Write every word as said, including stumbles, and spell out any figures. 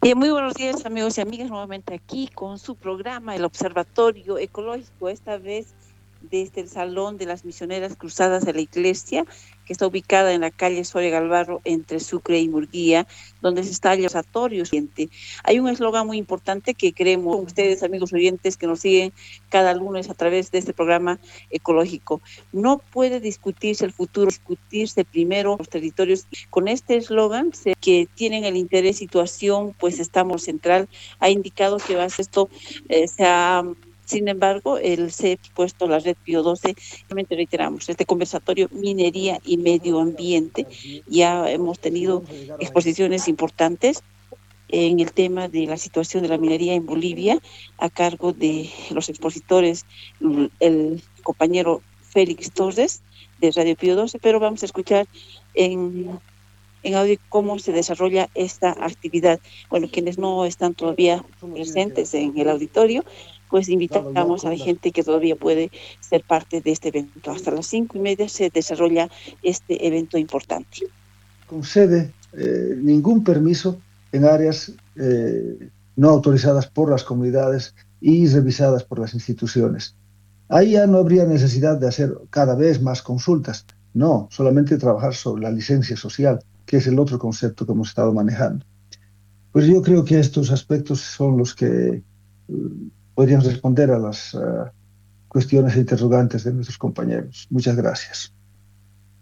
Eh, muy buenos días, amigos y amigas, nuevamente aquí con su programa, el Observatorio Ecológico, esta vez desde el Salón de las Misioneras Cruzadas de la Iglesia, que está ubicada en la calle Soria Galvarro, entre Sucre y Murguía, donde se está el observatorio. Hay un eslogan muy importante que queremos ustedes, amigos oyentes, que nos siguen cada lunes a través de este programa ecológico. No puede discutirse el futuro, discutirse primero los territorios. Con este eslogan, que tienen el interés, situación, pues estamos central, ha indicado que va a ser esto, eh, se ha, sin embargo, el C E P puesto la red Pío doce, realmente reiteramos, este conversatorio minería y medio ambiente, ya hemos tenido exposiciones importantes en el tema de la situación de la minería en Bolivia, a cargo de los expositores, el compañero Félix Torres, de Radio Pío doce, pero vamos a escuchar en en audio cómo se desarrolla esta actividad. Bueno, quienes no están todavía presentes en el auditorio, pues invitamos a la gente que todavía puede ser parte de este evento. Hasta las cinco y media se desarrolla este evento importante. Concede eh, ningún permiso en áreas eh, no autorizadas por las comunidades y revisadas por las instituciones. Ahí ya no habría necesidad de hacer cada vez más consultas, no, solamente trabajar sobre la licencia social, que es el otro concepto que hemos estado manejando. Pues yo creo que estos aspectos son los que uh, podrían responder a las uh, cuestiones e interrogantes de nuestros compañeros. Muchas gracias.